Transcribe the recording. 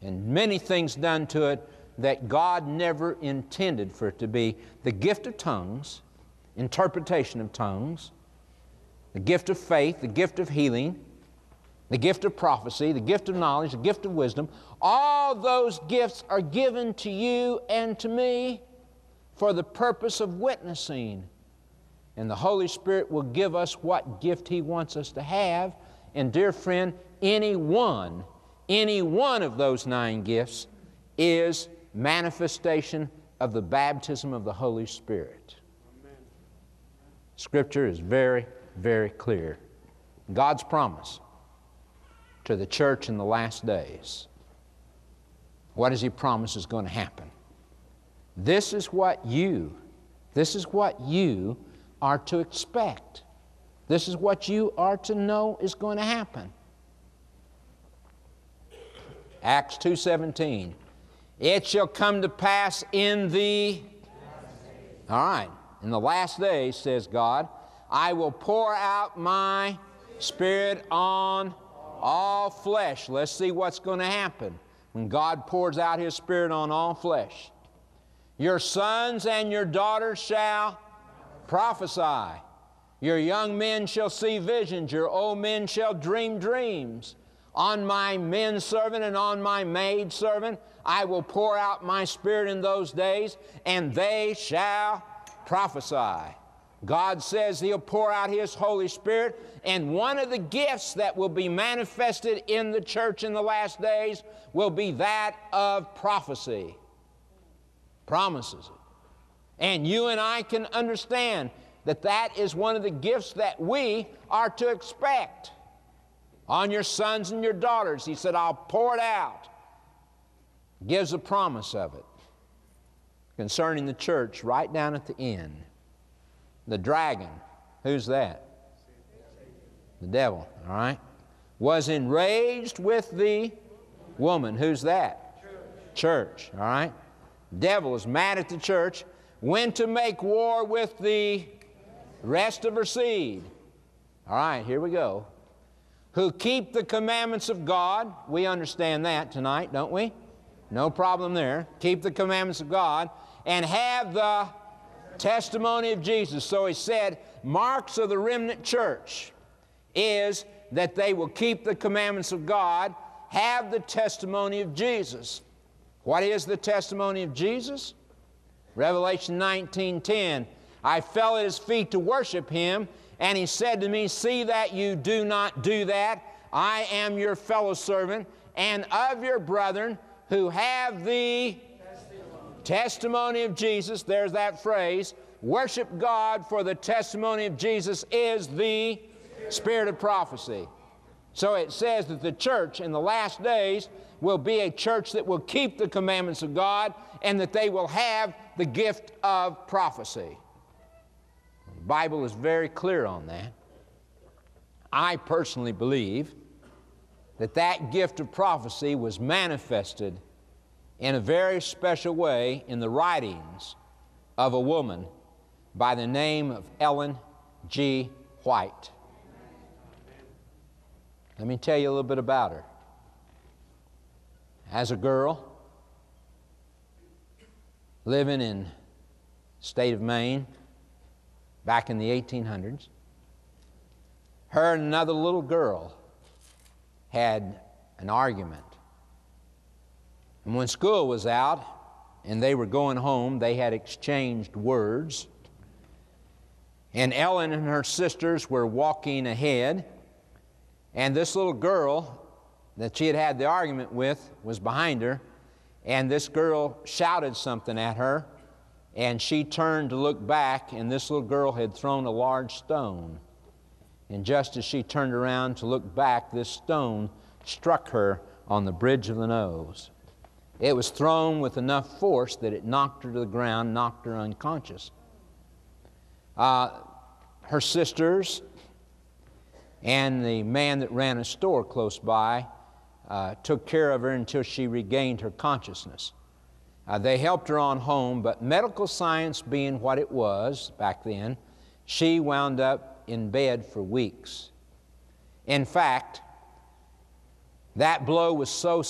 and many things done to it that God never intended for it to be. The gift of tongues, interpretation of tongues, the gift of faith, the gift of healing, the gift of prophecy, the gift of knowledge, the gift of wisdom, all those gifts are given to you and to me for the purpose of witnessing. And the Holy Spirit will give us what gift He wants us to have. And dear friend, any one of those 9 gifts is manifestation of the baptism of the Holy Spirit. Amen. Scripture is very, very clear. God's promise to the church in the last days. What does He promise is going to happen? This is what you are to expect. This is what you are to know is going to happen. Acts 2:17. It shall come to pass in the last days, says God, I will pour out my Spirit on all flesh. Let's see what's going to happen when God pours out His Spirit on all flesh. Your sons and your daughters shall prophesy. Your young men shall see visions. Your old men shall dream dreams. On my men servant and on my maid servant I will pour out my Spirit in those days, and they shall prophesy. God says He'll pour out His Holy Spirit, and one of the gifts that will be manifested in the church in the last days will be that of prophecy. Promises it. And you and I can understand that that is one of the gifts that we are to expect. On your sons and your daughters, He said, I'll pour it out. Gives a promise of it. Concerning the church, right down at the end. The dragon, who's that? The devil, all right? Was enraged with the woman, who's that? Church, all right? Devil is mad at the church, went to make war with the rest of her seed. All right, here we go. Who keep the commandments of God. We understand that tonight, don't we? No problem there. Keep the commandments of God and have the testimony of Jesus. So he said, marks of the remnant church is that they will keep the commandments of God, have the testimony of Jesus. What is the testimony of Jesus? Revelation 19:10. I fell at His feet to worship Him, and He said to me, see that you do not do that. I am your fellow servant and of your brethren who have the testimony of Jesus. There's that phrase. Worship God, for the testimony of Jesus is the spirit of prophecy. So it says that the church in the last days will be a church that will keep the commandments of God and that they will have the gift of prophecy. The Bible is very clear on that. I personally believe that that gift of prophecy was manifested in a very special way in the writings of a woman by the name of Ellen G. White. Let me tell you a little bit about her. As a girl, living in the state of Maine back in the 1800s, her and another little girl had an argument. And when school was out and they were going home, they had exchanged words. And Ellen and her sisters were walking ahead, and this little girl that she had had the argument with was behind her, and this girl shouted something at her, and she turned to look back, and this little girl had thrown a large stone. And just as she turned around to look back, this stone struck her on the bridge of the nose. It was thrown with enough force that it knocked her to the ground, knocked her unconscious. Her sisters and the man that ran a store close by took care of her until she regained her consciousness. They helped her on home, but medical science being what it was back then, she wound up in bed for weeks. In fact, that blow was so